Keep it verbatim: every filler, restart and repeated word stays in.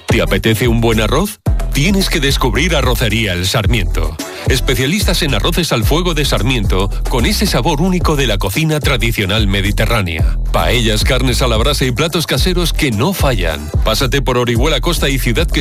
¿Te apetece un buen arroz? Tienes que descubrir Arrocería El Sarmiento. Especialistas en arroces al fuego de Sarmiento, con ese sabor único de la cocina tradicional mediterránea. Paellas, carnes a la brasa y platos caseros que no fallan. Pásate por Orihuela Costa y Ciudad que